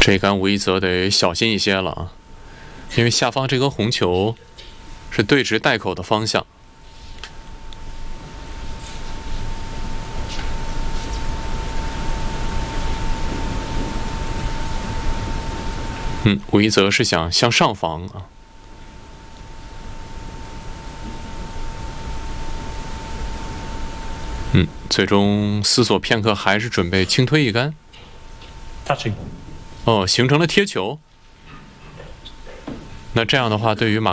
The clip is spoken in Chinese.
这杆武一泽得小心一些了啊，因为下方这颗红球是对直袋口的方向。武一泽是想向上防啊。最终思索片刻，还是准备轻推一杆。 touching。 哦，形成了贴球。那这样的话，对于马